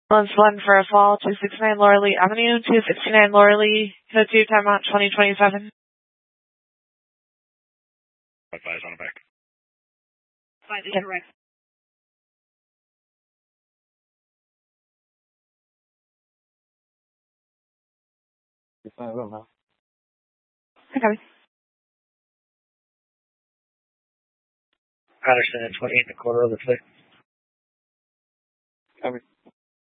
Ambulance 1 for a fall, 269 Laurel Avenue, 269 Laurel, code 2, timeout 2027. Advise on the back. 5 is correct. I will now. Okay. Patterson at 28 and a quarter of the foot. Copy.